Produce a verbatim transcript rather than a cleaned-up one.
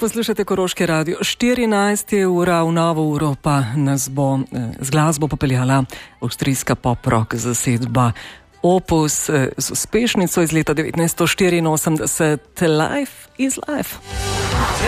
Poslušate Koroški radio. štirinajst je ura, v novo uro pa nas bo z glasbo popeljala avstrijska pop-rock zasedba Opus z uspešnico iz leta devetnajststo štiriinosemdeset Life is Life.